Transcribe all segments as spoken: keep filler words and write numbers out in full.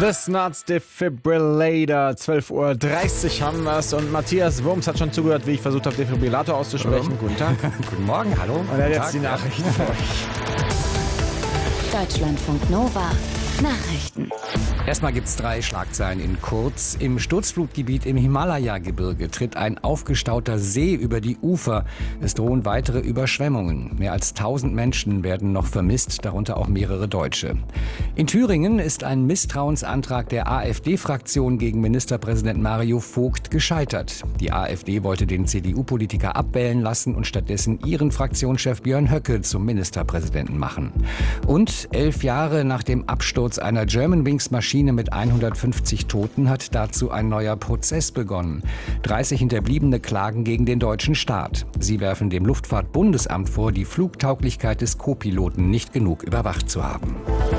The Snuts Defibrillator, zwölf Uhr dreißig haben wir es und Matthias Wurms hat schon zugehört, wie ich versucht habe, Defibrillator auszusprechen. Guten Tag. Guten Morgen, hallo. Und er hat jetzt die Nachrichten für euch. Deutschlandfunk Nova. Nachrichten. Erstmal gibt's drei Schlagzeilen in kurz. Im Sturzflutgebiet im Himalaya-Gebirge tritt ein aufgestauter See über die Ufer. Es drohen weitere Überschwemmungen. Mehr als tausend Menschen werden noch vermisst, darunter auch mehrere Deutsche. In Thüringen ist ein Misstrauensantrag der AfD-Fraktion gegen Ministerpräsident Mario Vogt gescheitert. Die AfD wollte den C D U-Politiker abwählen lassen und stattdessen ihren Fraktionschef Björn Höcke zum Ministerpräsidenten machen. Und elf Jahre nach dem Absturz einer Germanwings-Maschine mit hundertfünfzig Toten hat dazu ein neuer Prozess begonnen. dreißig Hinterbliebene klagen gegen den deutschen Staat. Sie werfen dem Luftfahrtbundesamt vor, die Flugtauglichkeit des Co-Piloten nicht genug überwacht zu haben.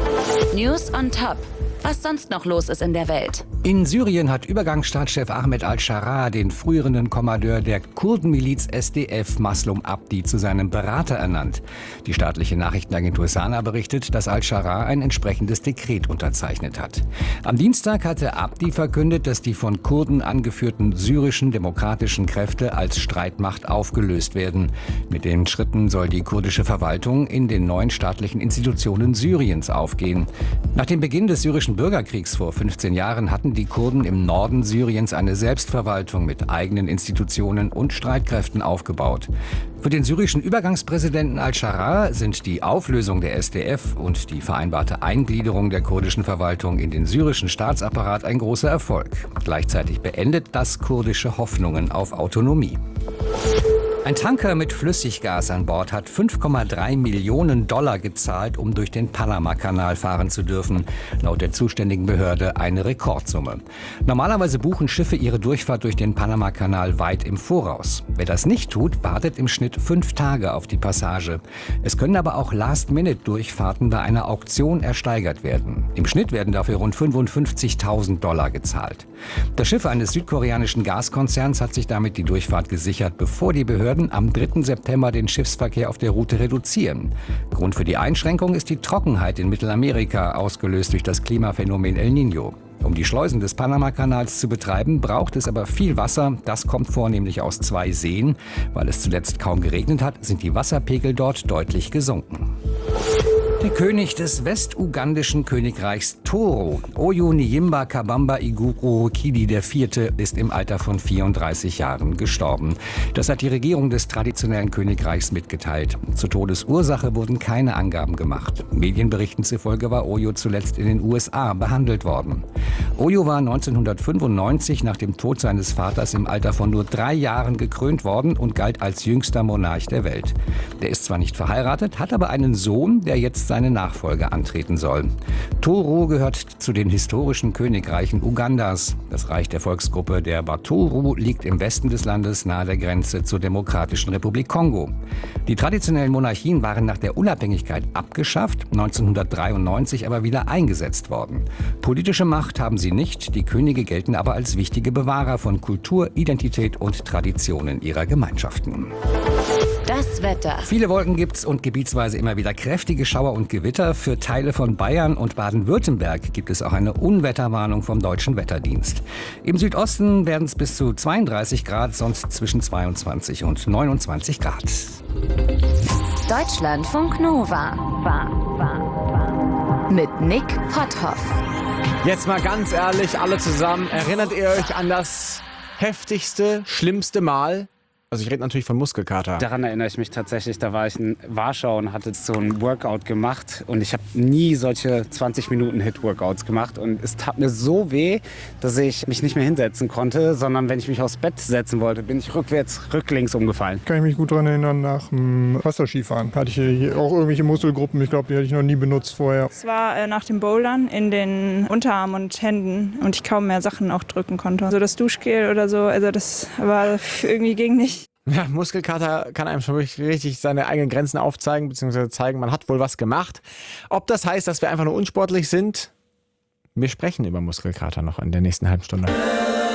News on Top. Was sonst noch los ist in der Welt. In Syrien hat Übergangsstaatschef Ahmed al-Sharaa den früheren Kommandeur der Kurdenmiliz S D F, Maslum Abdi, zu seinem Berater ernannt. Die staatliche Nachrichtenagentur Sana berichtet, dass al-Sharaa ein entsprechendes Dekret unterzeichnet hat. Am Dienstag hatte Abdi verkündet, dass die von Kurden angeführten syrischen demokratischen Kräfte als Streitmacht aufgelöst werden. Mit den Schritten soll die kurdische Verwaltung in den neuen staatlichen Institutionen Syriens aufgehen. Nach dem Beginn des syrischen Bürgerkriegs vor fünfzehn Jahren hatten die Kurden im Norden Syriens eine Selbstverwaltung mit eigenen Institutionen und Streitkräften aufgebaut. Für den syrischen Übergangspräsidenten al-Sharaa sind die Auflösung der S D F und die vereinbarte Eingliederung der kurdischen Verwaltung in den syrischen Staatsapparat ein großer Erfolg. Gleichzeitig beendet das kurdische Hoffnungen auf Autonomie. Ein Tanker mit Flüssiggas an Bord hat fünf Komma drei Millionen Dollar gezahlt, um durch den Panama-Kanal fahren zu dürfen. Laut der zuständigen Behörde eine Rekordsumme. Normalerweise buchen Schiffe ihre Durchfahrt durch den Panama-Kanal weit im Voraus. Wer das nicht tut, wartet im Schnitt fünf Tage auf die Passage. Es können aber auch Last-Minute-Durchfahrten bei einer Auktion ersteigert werden. Im Schnitt werden dafür rund fünfundfünfzigtausend Dollar gezahlt. Das Schiff eines südkoreanischen Gaskonzerns hat sich damit die Durchfahrt gesichert, bevor die Behörden am dritten September den Schiffsverkehr auf der Route reduzieren. Grund für die Einschränkung ist die Trockenheit in Mittelamerika, ausgelöst durch das Klimaphänomen El Niño. Um die Schleusen des Panama-Kanals zu betreiben, braucht es aber viel Wasser. Das kommt vornehmlich aus zwei Seen. Weil es zuletzt kaum geregnet hat, sind die Wasserpegel dort deutlich gesunken. Der König des westugandischen Königreichs Toro, Oyo Nyimba Kabamba Iguru Rukidi der Vierte, ist im Alter von vierunddreißig Jahren gestorben. Das hat die Regierung des traditionellen Königreichs mitgeteilt. Zur Todesursache wurden keine Angaben gemacht. Medienberichten zufolge war Oyo zuletzt in den U S A behandelt worden. Oyo war neunzehnhundertfünfundneunzig nach dem Tod seines Vaters im Alter von nur drei Jahren gekrönt worden und galt als jüngster Monarch der Welt. Der ist zwar nicht verheiratet, hat aber einen Sohn, der jetzt seine Nachfolge antreten soll. Toro gehört zu den historischen Königreichen Ugandas. Das Reich der Volksgruppe der Batoro liegt im Westen des Landes nahe der Grenze zur Demokratischen Republik Kongo. Die traditionellen Monarchien waren nach der Unabhängigkeit abgeschafft, neunzehnhundertdreiundneunzig aber wieder eingesetzt worden. Politische Macht haben sie nicht, die Könige gelten aber als wichtige Bewahrer von Kultur, Identität und Traditionen ihrer Gemeinschaften. Das Wetter. Viele Wolken gibt's und gebietsweise immer wieder kräftige Schauer und Gewitter. Für Teile von Bayern und Baden-Württemberg gibt es auch eine Unwetterwarnung vom Deutschen Wetterdienst. Im Südosten werden es bis zu zweiunddreißig Grad, sonst zwischen zweiundzwanzig und neunundzwanzig Grad. Deutschlandfunk Nova. Mit Nick Potthoff. Jetzt mal ganz ehrlich, alle zusammen, erinnert ihr euch an das heftigste, schlimmste Mal? Also ich rede natürlich von Muskelkater. Daran erinnere ich mich tatsächlich, da war ich in Warschau und hatte so ein Workout gemacht und ich habe nie solche zwanzig Minuten Hit-Workouts gemacht und es tat mir so weh, dass ich mich nicht mehr hinsetzen konnte, sondern wenn ich mich aufs Bett setzen wollte, bin ich rückwärts, rücklings umgefallen. Kann ich mich gut daran erinnern, nach dem Wasserskifahren hatte ich hier auch irgendwelche Muskelgruppen, ich glaube, die hatte ich noch nie benutzt vorher. Es war äh, nach dem Bouldern in den Unterarmen und Händen und ich kaum mehr Sachen auch drücken konnte. Also das Duschgel oder so, also das war irgendwie ging nicht. Ja, Muskelkater kann einem schon richtig seine eigenen Grenzen aufzeigen, beziehungsweise zeigen, man hat wohl was gemacht. Ob das heißt, dass wir einfach nur unsportlich sind? Wir sprechen über Muskelkater noch in der nächsten halben Stunde.